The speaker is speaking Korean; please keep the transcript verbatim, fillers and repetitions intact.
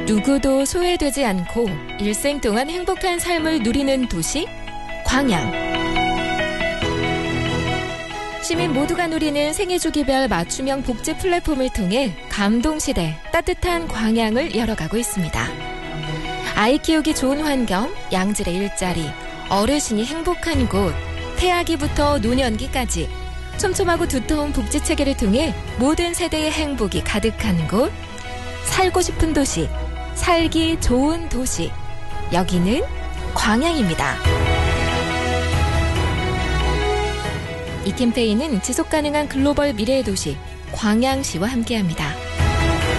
누구도 소외되지 않고 일생 동안 행복한 삶을 누리는 도시 광양. 시민 모두가 누리는 생애주기별 맞춤형 복지 플랫폼을 통해 감동시대 따뜻한 광양을 열어가고 있습니다. 아이 키우기 좋은 환경, 양질의 일자리, 어르신이 행복한 곳, 태아기부터 노년기까지 촘촘하고 두터운 복지체계를 통해 모든 세대의 행복이 가득한 곳, 살고 싶은 도시, 살기 좋은 도시, 여기는 광양입니다. 이 캠페인은 지속가능한 글로벌 미래의 도시 광양시와 함께합니다.